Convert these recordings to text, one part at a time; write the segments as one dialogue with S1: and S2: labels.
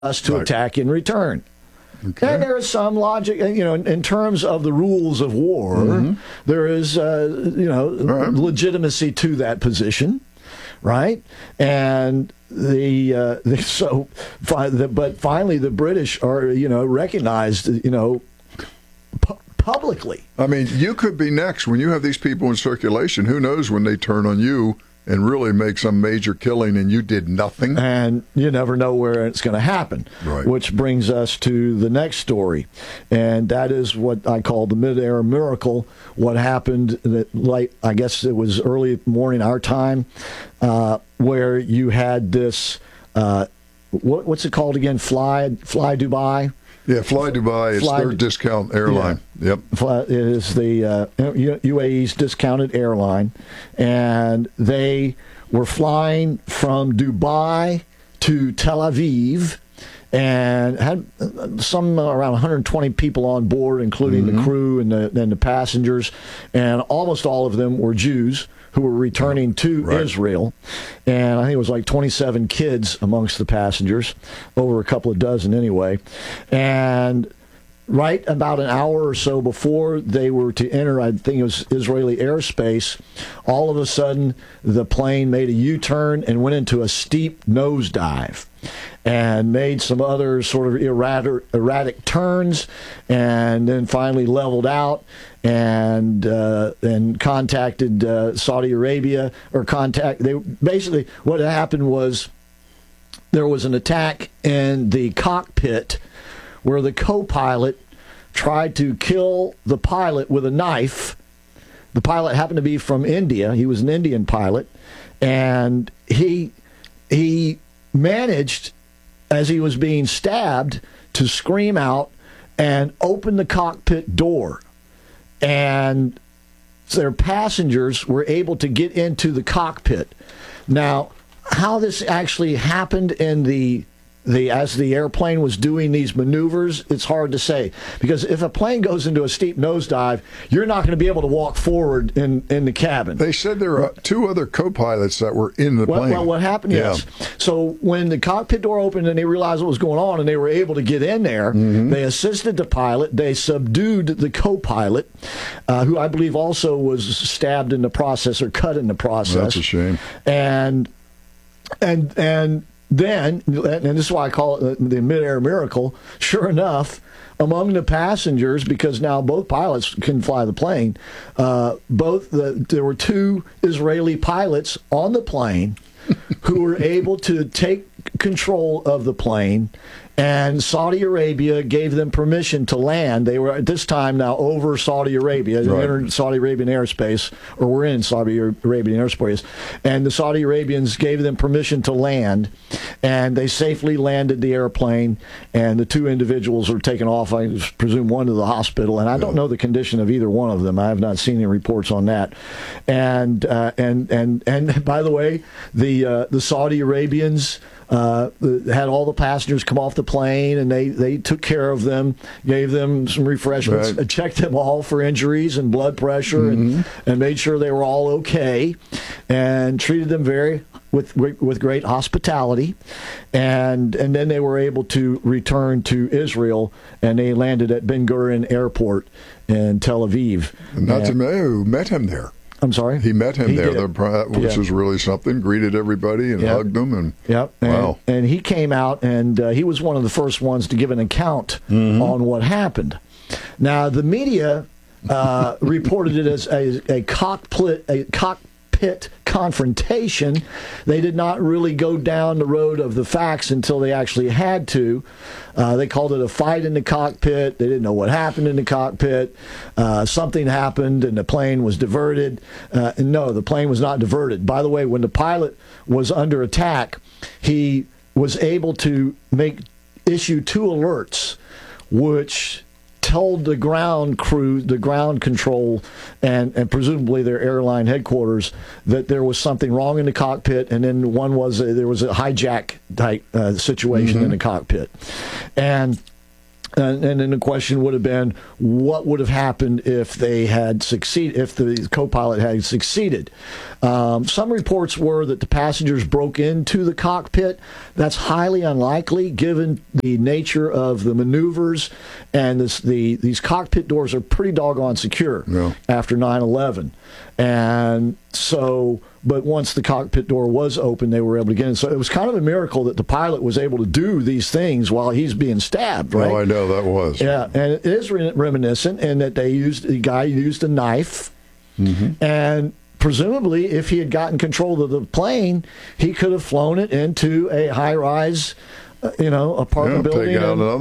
S1: us to attack in return. Okay. And there is some logic, in terms of the rules of war, there is, legitimacy to that position, right? And but finally the British are, recognized, publicly.
S2: I mean, you could be next when you have these people in circulation. Who knows when they turn on you and really make some major killing and you did nothing.
S1: And you never know where it's going to happen.
S2: Right.
S1: Which brings us to the next story. And that is what I call the mid-air miracle. What happened, I guess it was early morning our time, where you had this, what's it called again? Fly Dubai?
S2: Yeah, Fly Dubai is their discount airline.
S1: Yeah. Yep. It is the UAE's discounted airline. And they were flying from Dubai to Tel Aviv and had some around 120 people on board, including the crew and the passengers. And almost all of them were Jews who were returning to Israel. And I think it was like 27 kids amongst the passengers, over a couple of dozen anyway. And right about an hour or so before they were to enter, I think it was Israeli airspace, all of a sudden the plane made a U-turn and went into a steep nosedive and made some other sort of erratic turns, and then finally leveled out and contacted Saudi Arabia, basically what happened was there was an attack in the cockpit where the co-pilot tried to kill the pilot with a knife. The pilot happened to be from India. He was an Indian pilot, and he managed, as he was being stabbed, to scream out and open the cockpit door. And their passengers were able to get into the cockpit. Now, how this actually happened in as the airplane was doing these maneuvers, it's hard to say. Because if a plane goes into a steep nosedive, you're not going to be able to walk forward in the cabin.
S2: They said there were two other co-pilots that were in the plane.
S1: Well, what happened is, so when the cockpit door opened and they realized what was going on and they were able to get in there, they assisted the pilot. They subdued the co-pilot, who I believe also was stabbed in the process or cut in the process.
S2: That's a shame.
S1: And then, and this is why I call it the mid-air miracle, sure enough, among the passengers, because now both pilots can fly the plane, there were two Israeli pilots on the plane who were able to take control of the plane, and Saudi Arabia gave them permission to land. They were at this time now over Saudi Arabia. They entered Saudi Arabian airspace, or were in Saudi Arabian airspace, and the Saudi Arabians gave them permission to land, and they safely landed the airplane, and the two individuals were taken off, I presume one to the hospital, and I don't know the condition of either one of them. I have not seen any reports on that. And by the way, the Saudi Arabians had all the passengers come off the plane, and they took care of them, gave them some refreshments, checked them all for injuries and blood pressure, and made sure they were all okay, and treated them with great hospitality, and then they were able to return to Israel, and they landed at Ben Gurion Airport in Tel Aviv.
S2: And Netanyahu met him there.
S1: I'm sorry?
S2: He met him there, which was really something. Greeted everybody and hugged them. Wow. And he came out, and he was one of the first ones to give an account on what happened. Now, the media reported it as a cockpit confrontation. They did not really go down the road of the facts until they actually had to. They called it a fight in the cockpit. They didn't know what happened in the cockpit. Something happened and the plane was diverted. No, the plane was not diverted. By the way, when the pilot was under attack, he was able to issue two alerts, which told the ground crew, the ground control, and presumably their airline headquarters, that there was something wrong in the cockpit, and then one was there was a hijack type situation in the cockpit. And
S1: And then the question would have been, what would have happened if they had succeeded, if the co-pilot had succeeded? Some reports were that the passengers broke into the cockpit. That's highly unlikely, given the nature of the maneuvers, and these cockpit doors are pretty doggone secure after 9/11. And so, but once the cockpit door was open, they were able to get in. So it was kind of a miracle that the pilot was able to do these things while he's being stabbed, right?
S2: Oh, I know, that was.
S1: Yeah, and it is reminiscent in that the guy used a knife, and presumably if he had gotten control of the plane, he could have flown it into a high-rise, apartment building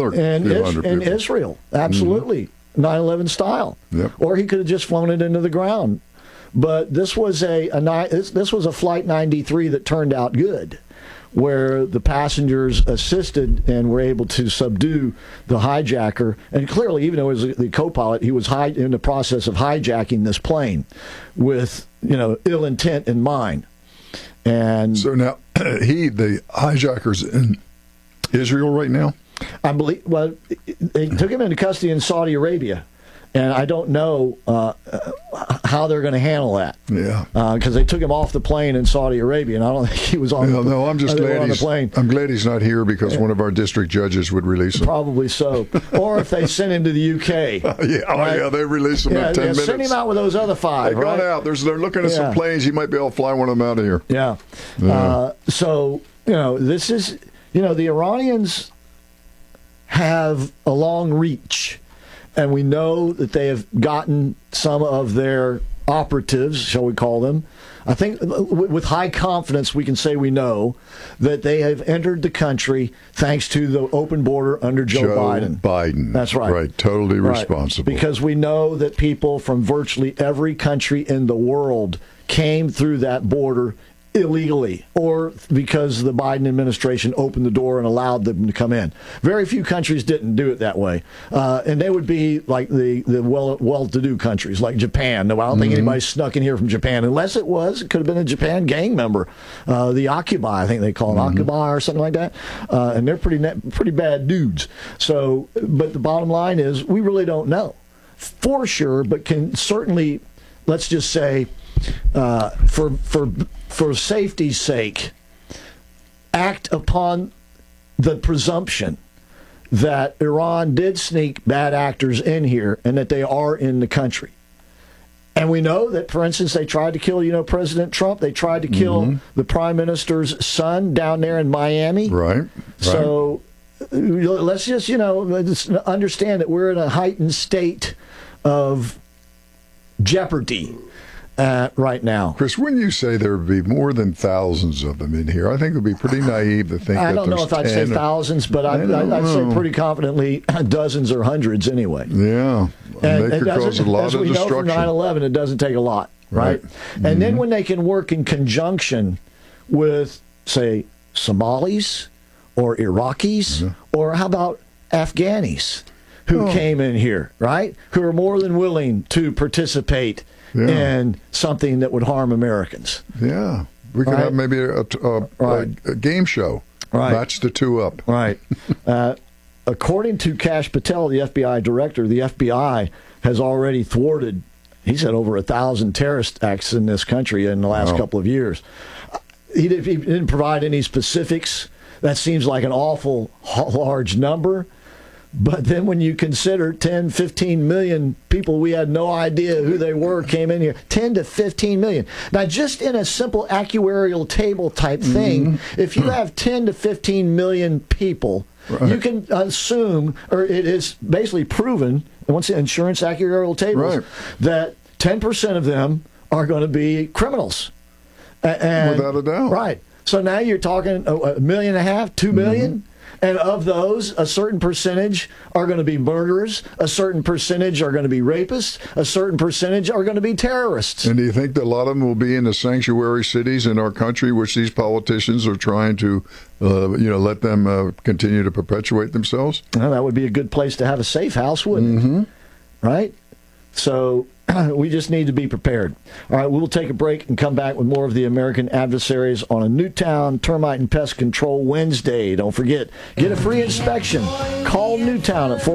S1: in Israel. Absolutely. 9/11 style.
S2: Yep.
S1: Or he could have just flown it into the ground. But this was this was a Flight 93 that turned out good, where the passengers assisted and were able to subdue the hijacker. And clearly, even though he was the co-pilot, he was in the process of hijacking this plane with ill intent in mind. And
S2: so now the hijacker's in Israel right now?
S1: I believe. Well, they took him into custody in Saudi Arabia, and I don't know how they're going to handle that.
S2: Yeah,
S1: because they took him off the plane in Saudi Arabia, and I don't think he was on.
S2: No, I'm just glad
S1: on the plane.
S2: I'm glad he's not here because one of our district judges would release him.
S1: Probably so, or if they sent him to the UK.
S2: Yeah, they release him in 10 minutes.
S1: Send him out with those other 5.
S2: They got out. They're looking at some planes. You might be able to fly one of them out of here.
S1: Yeah. So this is the Iranians have a long reach, and we know that they have gotten some of their operatives, shall we call them. I think with high confidence we can say we know that they have entered the country thanks to the open border under Joe Biden. That's right.
S2: Right, totally responsible.
S1: Because we know that people from virtually every country in the world came through that border illegally, or because the Biden administration opened the door and allowed them to come in. Very few countries didn't do it that way, and they would be like the well-to-do countries like Japan. No, I don't think anybody snuck in here from Japan, unless it could have been a Japan gang member, the Occupy, I think they call it Occupy or something like that, and they're pretty bad dudes. So, but the bottom line is we really don't know for sure, but can certainly, let's just say, for safety's sake, act upon the presumption that Iran did sneak bad actors in here and that they are in the country. And we know that, for instance, they tried to kill, President Trump. They tried to kill the prime minister's son down there in Miami.
S2: Right.
S1: So let's just, understand that we're in a heightened state of jeopardy right now.
S2: Chris, when you say there would be more than thousands of them in here, I think it would be pretty naive to think
S1: I don't know if I'd say thousands, but I'd say pretty confidently dozens or hundreds anyway.
S2: Yeah. And they could cause a lot of destruction. As we know from
S1: 9/11, it doesn't take a lot, right? And then when they can work in conjunction with, say, Somalis or Iraqis, or how about Afghanis who came in here, right? Who are more than willing to participate in something that would harm Americans.
S2: Yeah. We could have maybe a game show.
S1: Right.
S2: Match the two up.
S1: Right. According to Kash Patel, the FBI director, the FBI has already thwarted, he said, over 1,000 terrorist acts in this country in the last couple of years. He didn't provide any specifics. That seems like an awful large number. But then when you consider 10, 15 million people we had no idea who they were came in here, 10 to 15 million. Now, just in a simple actuarial table type thing, if you have 10 to 15 million people, you can assume, or it is basically proven, once the insurance actuarial tables, that 10% of them are going to be criminals. And,
S2: without a doubt.
S1: Right. So now you're talking 1.5 million, 2 million. And of those, a certain percentage are going to be murderers, a certain percentage are going to be rapists, a certain percentage are going to be terrorists.
S2: And do you think that a lot of them will be in the sanctuary cities in our country, which these politicians are trying to, let them continue to perpetuate themselves?
S1: Well, that would be a good place to have a safe house, wouldn't it? Right? So, We just need to be prepared. All right, we will take a break and come back with more of the American Adversaries on a Newtown Termite and Pest Control Wednesday. Don't forget, get a free inspection. Call Newtown at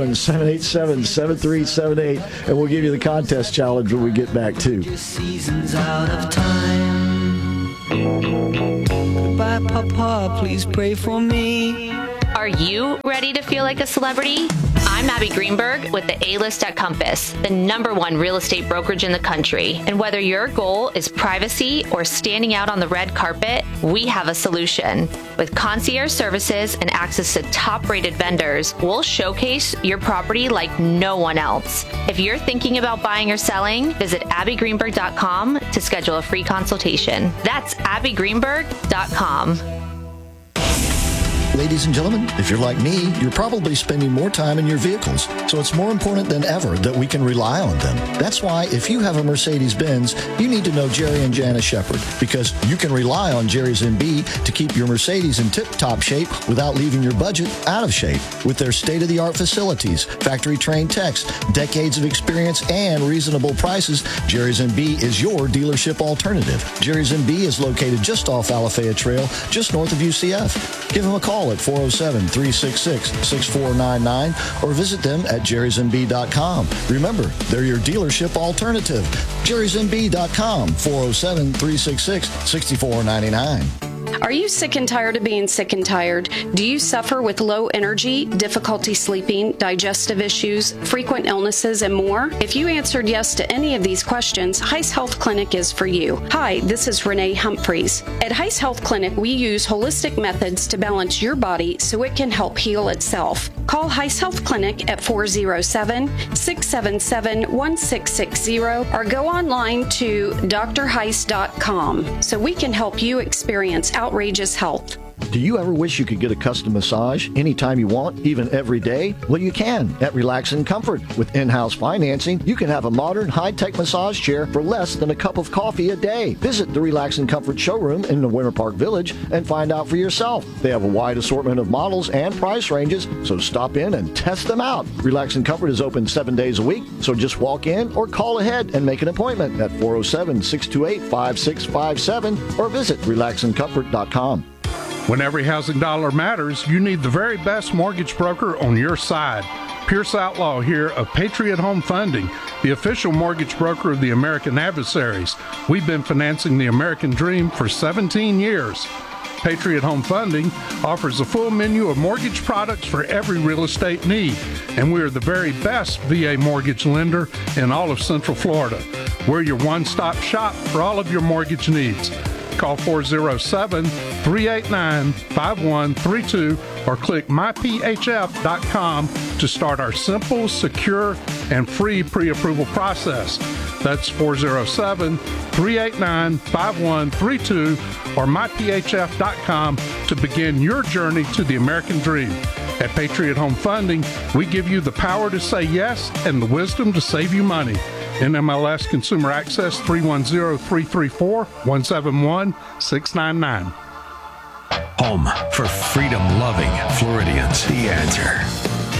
S1: 407-787-7378, and we'll give you the contest challenge when we get back, too.
S3: Season's out of time. Goodbye, Papa, please pray for me.
S4: Are you ready to feel like a celebrity? I'm Abby Greenberg with the A-List at Compass, the #1 real estate brokerage in the country. And whether your goal is privacy or standing out on the red carpet, we have a solution. With concierge services and access to top-rated vendors, we'll showcase your property like no one else. If you're thinking about buying or selling, visit abbygreenberg.com to schedule a free consultation. That's abbygreenberg.com.
S5: Ladies and gentlemen, if you're like me, you're probably spending more time in your vehicles, so it's more important than ever that we can rely on them. That's why if you have a Mercedes-Benz, you need to know Jerry and Janice Shepard, because you can rely on Jerry's MB to keep your Mercedes in tip-top shape without leaving your budget out of shape. With their state-of-the-art facilities, factory-trained techs, decades of experience, and reasonable prices, Jerry's MB is your dealership alternative. Jerry's MB is located just off Alafaya Trail, just north of UCF. Give them a call at 407-366-6499 or visit them at jerrysmb.com. Remember, they're your dealership alternative. jerrysmb.com, 407-366-6499.
S6: Are you sick and tired of being sick and tired? Do you suffer with low energy, difficulty sleeping, digestive issues, frequent illnesses, and more? If you answered yes to any of these questions, Heiss Health Clinic is for you. Hi, this is Renee Humphreys. At Heiss Health Clinic, we use holistic methods to balance your body so it can help heal itself. Call Heiss Health Clinic at 407-677-1660 or go online to drheiss.com so we can help you experience outrageous health.
S1: Do you ever wish you could get a custom massage anytime you want, even every day? Well, you can at Relax and Comfort. With in-house financing, you can have a modern, high-tech massage chair for less than a cup of coffee a day. Visit the Relax and Comfort showroom in the Winter Park Village and find out for yourself. They have a wide assortment of models and price ranges, so stop in and test them out. Relax and Comfort is open 7 days a week, so just walk in or call ahead and make an appointment at 407-628-5657 or visit relaxandcomfort.com.
S7: When every housing dollar matters, you need the very best mortgage broker on your side. Pierce Outlaw here of Patriot Home Funding, the official mortgage broker of the American Adversaries. We've been financing the American dream for 17 years. Patriot Home Funding offers a full menu of mortgage products for every real estate need, and we are the very best VA mortgage lender in all of Central Florida. We're your one-stop shop for all of your mortgage needs. Call 407-389-5132 or click myphf.com to start our simple, secure, and free pre-approval process. That's 407-389-5132 or myphf.com to begin your journey to the American dream. At Patriot Home Funding, we give you the power to say yes and the wisdom to save you money. NMLS Consumer Access 310-334-171-699.
S8: Home for freedom-loving Floridians. The Answer.